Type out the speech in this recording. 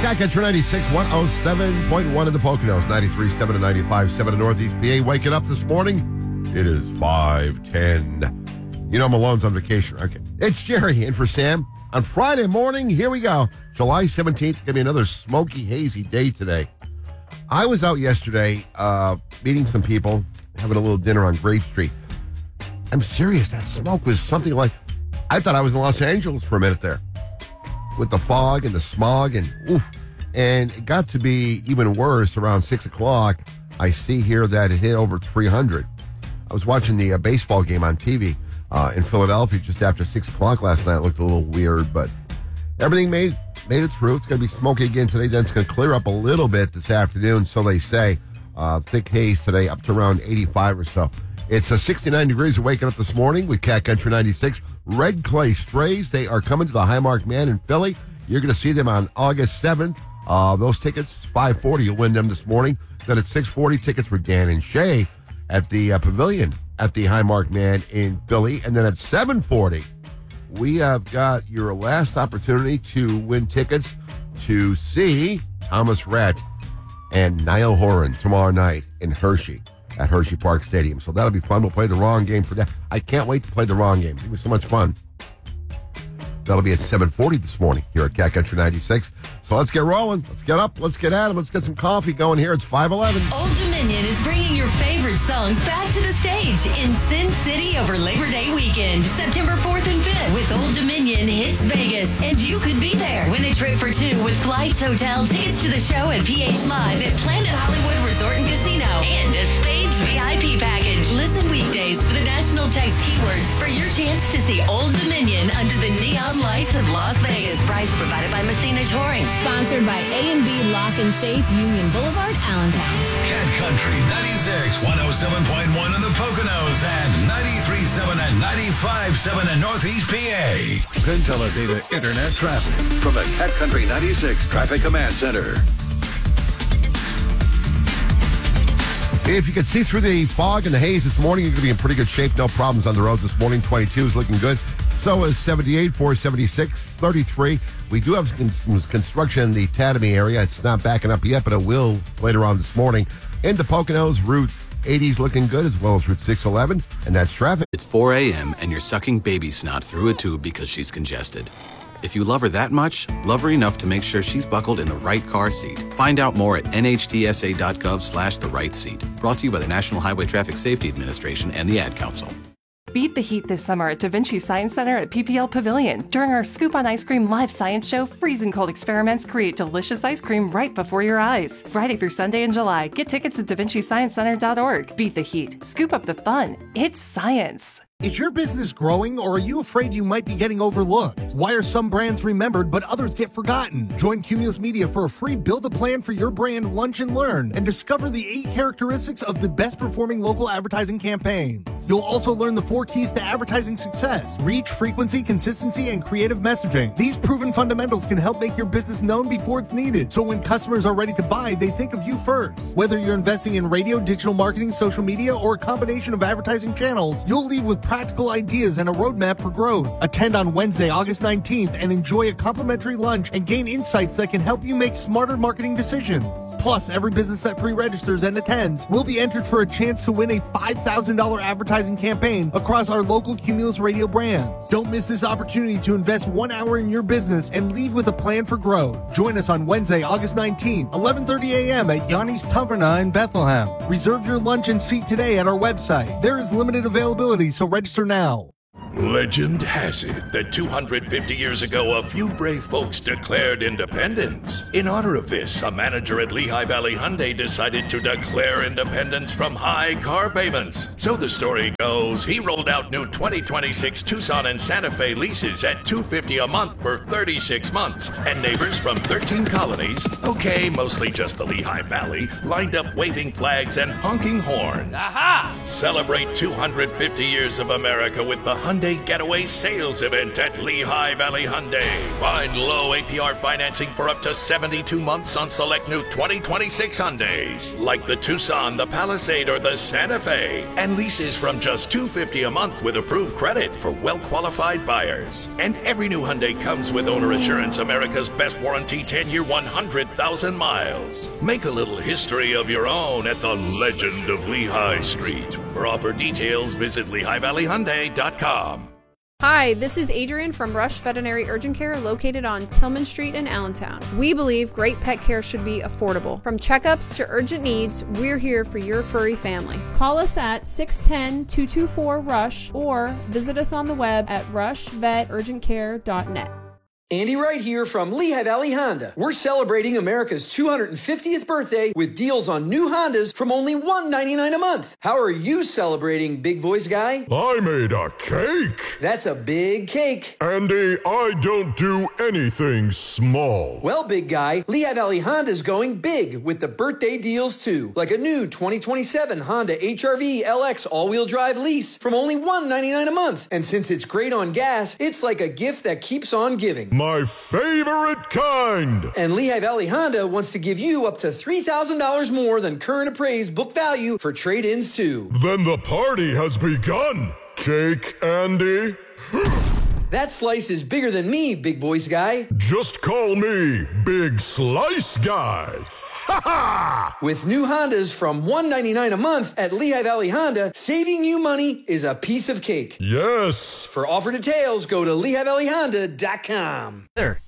Cat Country 96, 107.1 in the Poconos, 93.7 and 95.7 in Northeast PA. Waking up this morning, it is 5:10. You know Malone's on vacation. Okay. It's Jerry in for Sam. On Friday morning, here we go. July 17th, going to be another smoky, hazy day today. I was out yesterday meeting some people, having a little dinner on Grape Street. I'm serious. That smoke was something like, I thought I was in Los Angeles for a minute there with the fog and the smog and oof. And it got to be even worse around 6 o'clock. I see here that it hit over 300. I was watching the baseball game on TV in Philadelphia just after 6 o'clock last night. It looked a little weird, but everything made it through. It's going to be smoky again today. Then it's going to clear up a little bit this afternoon, so they say. Thick haze today, up to around 85 or so. It's 69 degrees. We're waking up this morning with Cat Country 96. Red Clay Strays, they are coming to the Highmark Man in Philly. You're going to see them on August 7th. Those tickets, $540. You'll win them this morning. Then at $640, tickets for Dan and Shay at the Pavilion at the Highmark Man in Philly. And then at $740, we have got your last opportunity to win tickets to see Thomas Rhett and Niall Horan tomorrow night in Hershey at Hershey Park Stadium. So that'll be fun. We'll play the wrong game for that. I can't wait to play the wrong game. It was so much fun. That'll be at 7:40 this morning here at Cat Country 96. So let's get rolling. Let's get up. Let's get at it. Let's get some coffee going here. It's 5:11. Old Dominion is bringing your favorite songs back to the stage in Sin City over Labor Day weekend, September 4th and 5th with Old Dominion Hits Vegas. And you could be there. Win a trip for two with flights, hotel, tickets to the show and PH Live at Planet Hollywood Resort and Casino and a Spades VIP package. Listen weekdays for the national text keywords for your chance to see Old Dominion under the neon lights of Las Vegas. Prize provided by Messina Touring. Sponsored by A&B Lock and Safe, Union Boulevard, Allentown. Cat Country 96, 107.1 in the Poconos and 93.7 and 95.7 in Northeast PA. Consolidated Internet traffic from the Cat Country 96 Traffic Command Center. If you could see through the fog and the haze this morning, you're going to be in pretty good shape. No problems on the roads this morning. 22 is looking good. So is 78, 476, 33. We do have some construction in the Tatamy area. It's not backing up yet, but it will later on this morning. In the Poconos, Route 80 is looking good, as well as Route 611, and that's traffic. It's 4 a.m. and you're sucking baby snot through a tube because she's congested. If you love her that much, love her enough to make sure she's buckled in the right car seat. Find out more at nhtsa.gov/the right seat. Brought to you by the National Highway Traffic Safety Administration and the Ad Council. Beat the heat this summer at Da Vinci Science Center at PPL Pavilion. During our Scoop on Ice Cream live science show, freezing cold experiments create delicious ice cream right before your eyes. Friday through Sunday in July. Get tickets at davinciciencecenter.org. Beat the heat. Scoop up the fun. It's science. Is your business growing, or are you afraid you might be getting overlooked? Why are some brands remembered but others get forgotten? Join Cumulus Media for a free Build a Plan for Your Brand Lunch and Learn and discover the 8 characteristics of the best performing local advertising campaigns. You'll also learn the 4 keys to advertising success: reach, frequency, consistency, and creative messaging. These proven fundamentals can help make your business known before it's needed, so when customers are ready to buy, they think of you first. Whether you're investing in radio, digital marketing, social media, or a combination of advertising channels, you'll leave with practical ideas and a roadmap for growth. Attend on Wednesday, August 19th and enjoy a complimentary lunch and gain insights that can help you make smarter marketing decisions. Plus, every business that pre-registers and attends will be entered for a chance to win a $5,000 advertising campaign across our local Cumulus radio brands. Don't miss this opportunity to invest 1 hour in your business and leave with a plan for growth. Join us on Wednesday, August 19th, 11:30 a.m. at Yanni's Taverna in Bethlehem. Reserve your lunch and seat today at our website. There is limited availability, so register now. Legend has it that 250 years ago, a few brave folks declared independence. In honor of this, a manager at Lehigh Valley Hyundai decided to declare independence from high car payments. So the story goes, he rolled out new 2026 Tucson and Santa Fe leases at $250 a month for 36 months. And neighbors from 13 colonies, okay, mostly just the Lehigh Valley, lined up waving flags and honking horns. Aha! Celebrate 250 years of America with the Hyundai Hyundai Getaway Sales Event at Lehigh Valley Hyundai. Find low APR financing for up to 72 months on select new 2026 Hyundais, like the Tucson, the Palisade, or the Santa Fe. And leases from just $250 a month with approved credit for well-qualified buyers. And every new Hyundai comes with Owner Assurance, America's best warranty, 10-year, 100,000 miles. Make a little history of your own at the Legend of Lehigh Street. For offer details, visit LehighValleyHyundai.com. Hi, this is Adrian from Rush Veterinary Urgent Care located on Tillman Street in Allentown. We believe great pet care should be affordable. From checkups to urgent needs, we're here for your furry family. Call us at 610-224-RUSH or visit us on the web at rushveturgentcare.net. Andy Wright here from Lehigh Valley Honda. We're celebrating America's 250th birthday with deals on new Hondas from only $199 a month. How are you celebrating, big voice guy? I made a cake. That's a big cake. Andy, I don't do anything small. Well, big guy, Lehigh Valley Honda's going big with the birthday deals too. Like a new 2027 Honda HR-V LX all-wheel drive lease from only $199 a month. And since it's great on gas, it's like a gift that keeps on giving. My favorite kind! And Lehigh Valley Honda wants to give you up to $3,000 more than current appraised book value for trade-ins too. Then the party has begun, Cake Andy. That slice is bigger than me, big voice guy. Just call me Big Slice Guy. With new Hondas from $199 a month at Lehigh Valley Honda, saving you money is a piece of cake. Yes. For offer details, go to LehighValleyHonda.com. There.